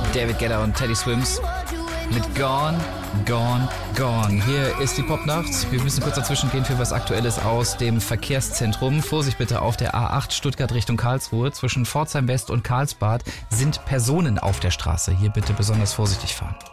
David Guetta und Teddy Swims mit Gone, Gone, Gone. Hier ist die Popnacht. Wir müssen kurz dazwischen gehen für was Aktuelles aus dem Verkehrszentrum. Vorsicht bitte auf der A8 Stuttgart Richtung Karlsruhe. Zwischen Pforzheim West und Karlsbad sind Personen auf der Straße. Hier bitte besonders vorsichtig fahren.